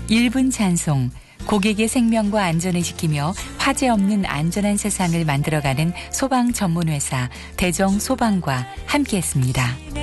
1분 찬송, 고객의 생명과 안전을 지키며 화재 없는 안전한 세상을 만들어가는 소방 전문회사 대정소방과 함께했습니다.